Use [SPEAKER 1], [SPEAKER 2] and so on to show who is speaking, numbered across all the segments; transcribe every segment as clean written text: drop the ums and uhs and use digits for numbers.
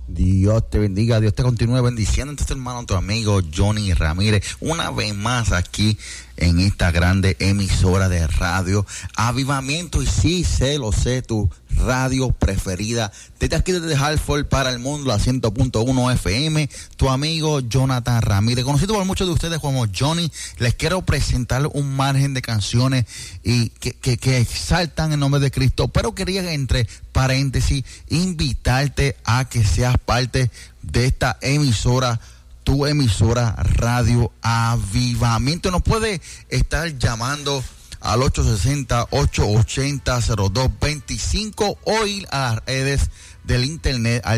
[SPEAKER 1] Dios te bendiga, Dios te continúe bendiciendo. Entonces, hermano, tu amigo Johnny Ramírez, una vez más aquí en esta grande emisora de radio Avivamiento. Y sí, lo sé, tu radio preferida. Desde aquí, desde Hartford para el mundo, la 100.1 FM, tu amigo Jonathan Ramírez, conocido por muchos de ustedes como Johnny. Les quiero presentar un margen de canciones y que exaltan el nombre de Cristo, pero quería, entre paréntesis, invitarte a que seas parte de esta emisora, tu emisora Radio Avivamiento. Nos puede estar llamando al 860-880-0225 o ir a las redes del internet al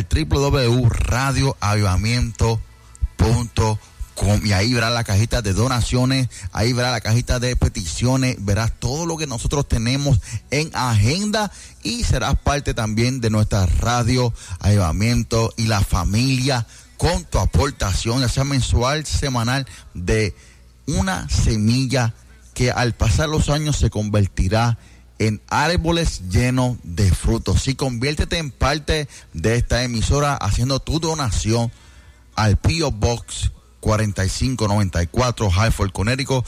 [SPEAKER 1] www.radioavivamiento.com, y ahí verás la cajita de donaciones, ahí verás la cajita de peticiones, verás todo lo que nosotros tenemos en agenda y serás parte también de nuestra Radio Avivamiento y la familia con tu aportación, ya sea mensual, semanal, de una semilla que al pasar los años se convertirá en árboles llenos de frutos. Sí, conviértete en parte de esta emisora haciendo tu donación al P.O. Box 4594, Hartford, Connecticut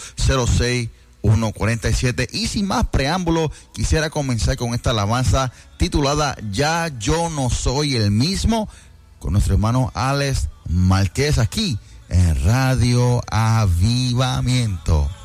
[SPEAKER 1] 06147. Y sin más preámbulo, quisiera comenzar con esta alabanza titulada Ya yo no soy el mismo, con nuestro hermano Alex Márquez, aquí en Radio Avivamiento.